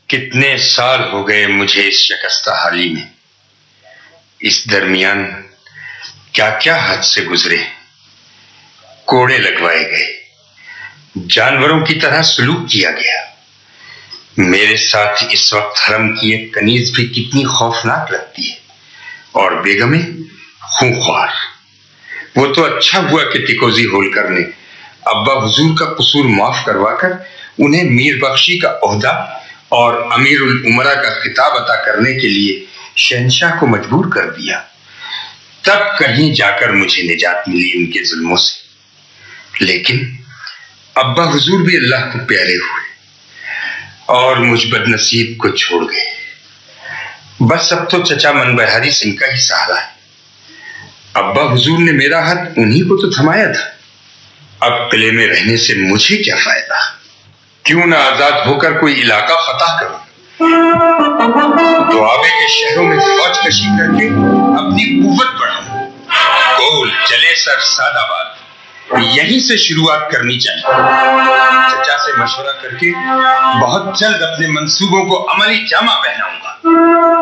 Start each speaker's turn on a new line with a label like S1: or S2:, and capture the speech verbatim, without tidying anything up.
S1: کتنے سال ہو گئے مجھے اس شکستہ حالی میں، اس درمیان کیا کیا حد سے گزرے، کوڑے لگوائے گئے، جانوروں کی طرح سلوک کیا گیا۔ میرے ساتھ اس وقت حرم کی ایک کنیز بھی کتنی خوفناک لگتی ہے، اور بیگمیں خونخوار۔ وہ تو اچھا ہوا کہ تکوزی ہولکر نے ابا حضور کا قصور معاف کروا کر انہیں میر بخشی کا عہدہ اور امیر الامراء کا خطاب عطا کرنے کے لیے شہنشاہ کو مجبور کر دیا۔ تب کہیں جا کر مجھے نجات ملی ان کے ظلموں سے۔ لیکن ابا حضور بھی اللہ کو پیارے ہوئے اور مجھ بد نصیب کو چھوڑ گئے۔ بس اب تو چچا من بہاری سنگھ کا ہی سہارا ہے۔ ابا حضور نے میرا ہاتھ انہی کو تو تھمایا تھا، اب قلعے میں رہنے سے مجھے کیا فائدہ؟ کیوں نہ آزاد ہو کر کوئی علاقہ فتح کروں، دوآبے کے شہروں میں فوج کشی کر کے اپنی قوت بڑھاؤں۔ گول چلے سر سعد آباد، یہیں سے شروعات کرنی چاہیے۔ چچا سے مشورہ کر کے بہت جلد اپنے منصوبوں کو عملی جامہ پہناؤں گا۔